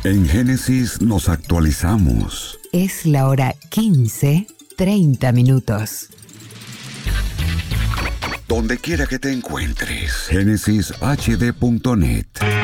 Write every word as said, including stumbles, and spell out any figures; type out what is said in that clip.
En Génesis nos actualizamos. Es la hora quince, treinta minutos. Donde quiera que te encuentres, génesis h d punto net.